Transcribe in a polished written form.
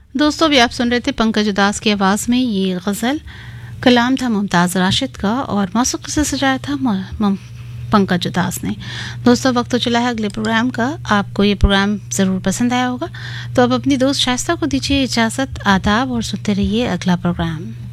दोस्तों अभी आप सुन रहे थे पंकज उदास की आवाज़ में ये गज़ल। कलाम था मुमताज़ राशिद का और मौसीक़ी से सजाया था पंकज उदास ने। दोस्तों वक्त तो चला है अगले प्रोग्राम का। आपको ये प्रोग्राम ज़रूर पसंद आया होगा, तो अब अपनी दोस्त शाइस्ता को दीजिए इजाज़त। आदाब और सुनते रहिए अगला प्रोग्राम।